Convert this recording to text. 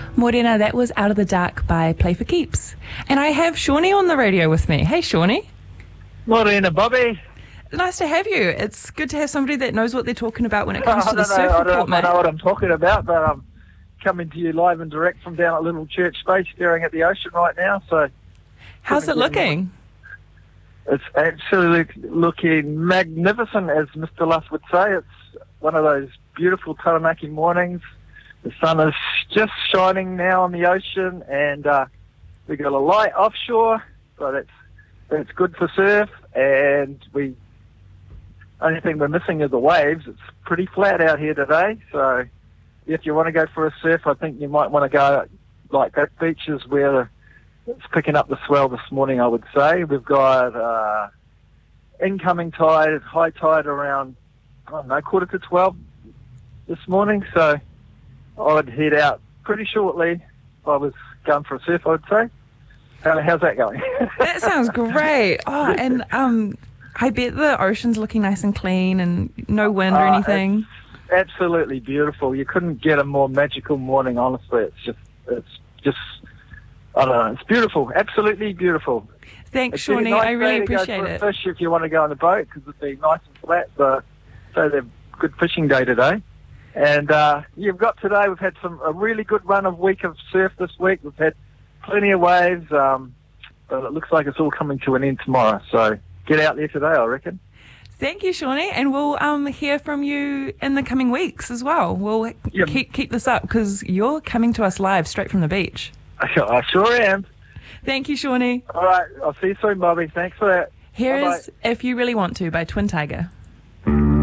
Morena, that was Out of the Dark by Play for Keeps. And I have Shawnee on the radio with me. Hey, Shawnee. Morena, Bobby. Nice to have you. It's good to have somebody that knows what they're talking about when it comes to the surf report, mate. I don't know what I'm talking about, but I'm coming to you live and direct from down at Little Church Bay, staring at the ocean right now. So, how's it looking? It's absolutely looking magnificent, as Mr. Luss would say. It's one of those beautiful Taranaki mornings. The sun is just shining now on the ocean, and we got a light offshore, so that's good for surf. And only thing we're missing is the waves. It's pretty flat out here today, so if you want to go for a surf, I think you might want to go like that beaches where it's picking up the swell this morning, I would say. We've got incoming tide, high tide around, 11:45 this morning, so I would head out pretty shortly if I was going for a surf, I would say. How's that going? That sounds great. Oh, and I bet the ocean's looking nice and clean and no wind or anything. It's absolutely beautiful. You couldn't get a more magical morning, honestly. It's just I don't know. It's beautiful. Absolutely beautiful. Thanks, Shawnee. I really appreciate it. Fish if you want to go on the boat because it'd be nice and flat. So they're good fishing day today. And you've got today. We've had a really good run of week of surf this week. We've had plenty of waves, but it looks like it's all coming to an end tomorrow. So get out there today, I reckon. Thank you, Shawnee, and we'll hear from you in the coming weeks as well. We'll keep this up because you're coming to us live straight from the beach. I sure am. Thank you, Shawnee. All right, I'll see you soon, Bobby. Thanks for that. Here is If You Really Want To by Twin Tiger.